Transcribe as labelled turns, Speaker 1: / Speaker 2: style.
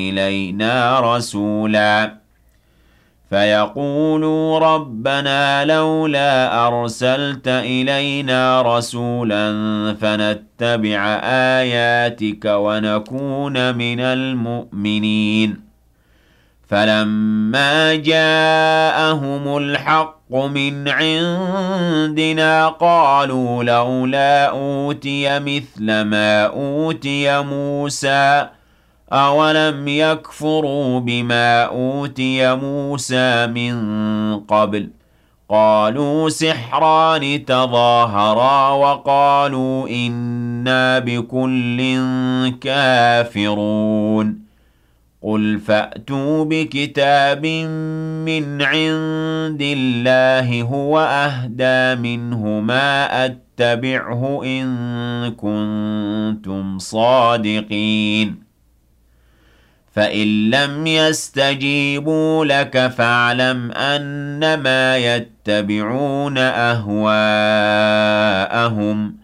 Speaker 1: إلينا رسولا فيقولوا ربنا لولا أرسلت إلينا رسولا فنتبع آياتك ونكون من المؤمنين فلما جاءهم الحق من عندنا قالوا لولا أوتي مثل ما أوتي موسى أولم يكفروا بما أوتي موسى من قبل قالوا سحران تظاهرا وقالوا إنا بكل كافرون قل فأتوا بكتاب من عند الله هو أهدى منهما أتبعه إن كنتم صادقين فإن لم يستجيبوا لك فاعلم أنما يتبعون أهواءهم